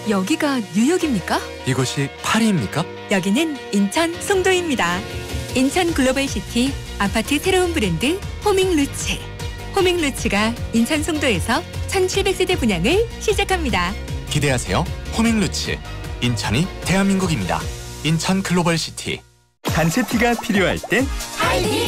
여기가 뉴욕입니까? 이곳이 파리입니까? 여기는 인천 송도입니다. 인천 글로벌시티 아파트 새로운 브랜드 호밍루츠. 호밍루츠가 인천 송도에서 1700세대 분양을 시작합니다. 기대하세요. 호밍루츠. 인천이 대한민국입니다. 인천 글로벌시티. 단체 티가 필요할 때